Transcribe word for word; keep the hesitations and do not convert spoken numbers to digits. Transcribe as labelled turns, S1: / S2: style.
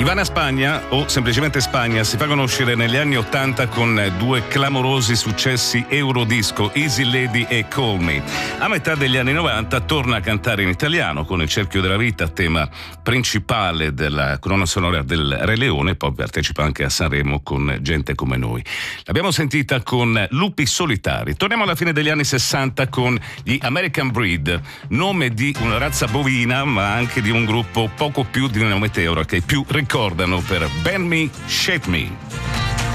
S1: Ivana Spagna, o semplicemente Spagna, si fa conoscere negli anni ottanta con due clamorosi successi Eurodisco, Easy Lady e Call Me. A metà degli anni novanta torna a cantare in italiano con Il cerchio della vita, tema principale della colonna sonora del Re Leone, poi partecipa anche a Sanremo con Gente come noi. L'abbiamo sentita con Lupi Solitari. Torniamo alla fine degli anni sessanta con gli American Breed, nome di una razza bovina ma anche di un gruppo poco più di una meteora che più ricordano per Bend Me, Shape Me.